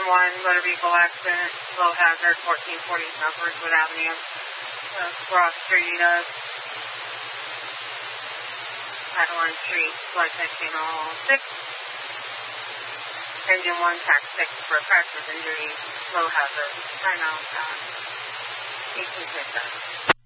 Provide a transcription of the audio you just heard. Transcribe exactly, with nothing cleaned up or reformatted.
Engine one, motor vehicle accident, low hazard, fourteen forty Southwood Avenue, uh, Broad Street, uh, Adeline Street, flight type channel six. Engine one, tax six for fractures, injuries, low hazard, nine miles an hour, eighteen twenty-seven.